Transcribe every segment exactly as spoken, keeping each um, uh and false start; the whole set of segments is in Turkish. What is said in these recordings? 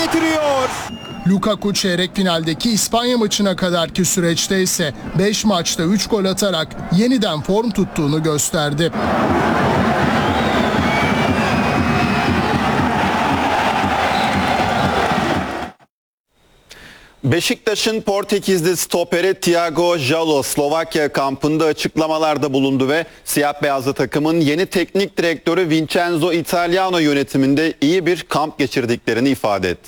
getiriyor. Lukaku çeyrek finaldeki İspanya maçına kadarki süreçte ise beş maçta üç gol atarak yeniden form tuttuğunu gösterdi. Beşiktaş'ın Portekizli stoperi Thiago Jalo Slovakya kampında açıklamalarda bulundu ve siyah beyazlı takımın yeni teknik direktörü Vincenzo Italiano yönetiminde iyi bir kamp geçirdiklerini ifade etti.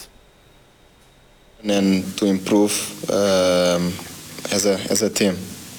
And to improve um, as a as a team.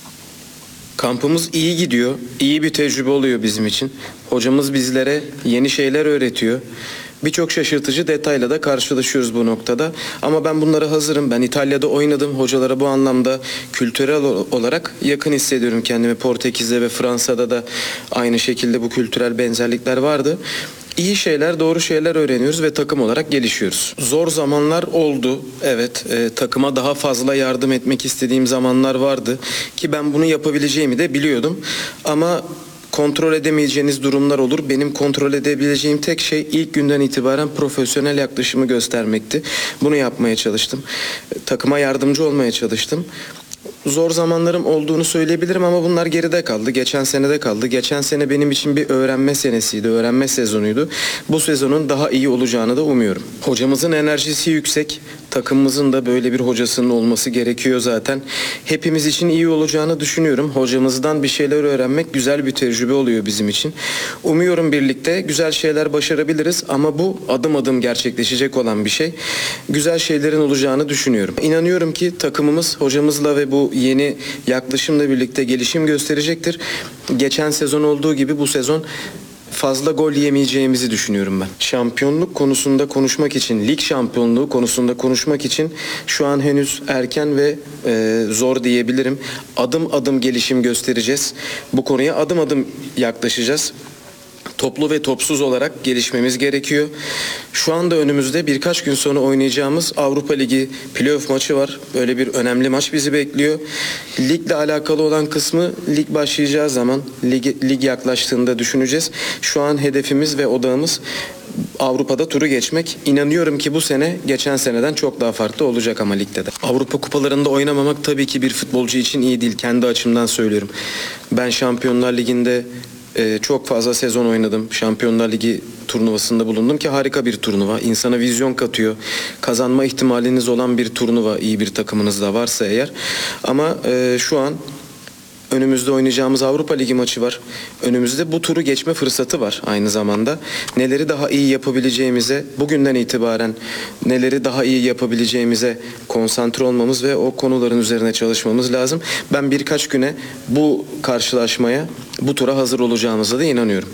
Kampımız iyi gidiyor. İyi bir tecrübe oluyor bizim için. Hocamız bizlere yeni şeyler öğretiyor. Birçok şaşırtıcı detayla da karşılaşıyoruz bu noktada. Ama ben bunlara hazırım. Ben İtalya'da oynadım. Hocalara bu anlamda kültürel olarak yakın hissediyorum kendimi. Portekiz'de ve Fransa'da da aynı şekilde bu kültürel benzerlikler vardı. İyi şeyler, doğru şeyler öğreniyoruz ve takım olarak gelişiyoruz. Zor zamanlar oldu. Evet, e, takıma daha fazla yardım etmek istediğim zamanlar vardı. Ki ben bunu yapabileceğimi de biliyordum. Ama kontrol edemeyeceğiniz durumlar olur. Benim kontrol edebileceğim tek şey ilk günden itibaren profesyonel yaklaşımı göstermekti. Bunu yapmaya çalıştım. Takıma yardımcı olmaya çalıştım. Zor zamanlarım olduğunu söyleyebilirim ama bunlar geride kaldı. Geçen senede kaldı. Geçen sene benim için bir öğrenme senesiydi, öğrenme sezonuydu. Bu sezonun daha iyi olacağını da umuyorum. Hocamızın enerjisi yüksek. Takımımızın da böyle bir hocasının olması gerekiyor zaten. Hepimiz için iyi olacağını düşünüyorum. Hocamızdan bir şeyler öğrenmek güzel bir tecrübe oluyor bizim için. Umuyorum birlikte güzel şeyler başarabiliriz ama bu adım adım gerçekleşecek olan bir şey. Güzel şeylerin olacağını düşünüyorum. İnanıyorum ki takımımız hocamızla ve bu yeni yaklaşımla birlikte gelişim gösterecektir. Geçen sezon olduğu gibi bu sezon fazla gol yemeyeceğimizi düşünüyorum ben. Şampiyonluk konusunda konuşmak için, lig şampiyonluğu konusunda konuşmak için şu an henüz erken ve e, zor diyebilirim. Adım adım gelişim göstereceğiz. Bu konuya adım adım yaklaşacağız. Toplu ve topsuz olarak gelişmemiz gerekiyor. Şu anda önümüzde birkaç gün sonra oynayacağımız Avrupa Ligi playoff maçı var. Böyle bir önemli maç bizi bekliyor. Ligle alakalı olan kısmı lig başlayacağı zaman, lig, lig yaklaştığında düşüneceğiz. Şu an hedefimiz ve odağımız Avrupa'da turu geçmek. İnanıyorum ki bu sene geçen seneden çok daha farklı olacak ama ligde de. Avrupa kupalarında oynamamak tabii ki bir futbolcu için iyi değil. Kendi açımdan söylüyorum. Ben Şampiyonlar Ligi'nde Ee, çok fazla sezon oynadım. Şampiyonlar Ligi turnuvasında bulundum ki harika bir turnuva. İnsana vizyon katıyor. Kazanma ihtimaliniz olan bir turnuva, iyi bir takımınız da varsa eğer. Ama e, şu an önümüzde oynayacağımız Avrupa Ligi maçı var. Önümüzde bu turu geçme fırsatı var aynı zamanda. Neleri daha iyi yapabileceğimize, bugünden itibaren neleri daha iyi yapabileceğimize konsantre olmamız ve o konuların üzerine çalışmamız lazım. Ben birkaç güne bu karşılaşmaya, bu tura hazır olacağımıza da inanıyorum.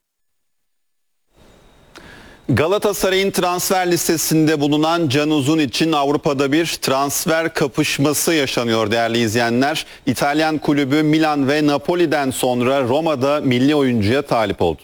Galatasaray'ın transfer listesinde bulunan Can Uzun için Avrupa'da bir transfer kapışması yaşanıyor değerli izleyenler. İtalyan kulübü Milan ve Napoli'den sonra Roma'da milli oyuncuya talip oldu.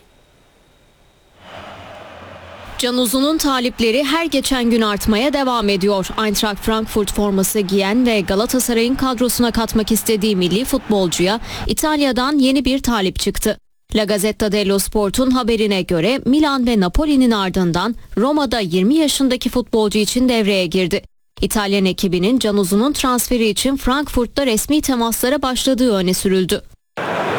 Can Uzun'un talipleri her geçen gün artmaya devam ediyor. Eintracht Frankfurt forması giyen ve Galatasaray'ın kadrosuna katmak istediği milli futbolcuya İtalya'dan yeni bir talip çıktı. La Gazzetta dello Sport'un haberine göre Milan ve Napoli'nin ardından Roma'da yirmi yaşındaki futbolcu için devreye girdi. İtalyan ekibinin Can Uzun'un transferi için Frankfurt'ta resmi temaslara başladığı öne sürüldü.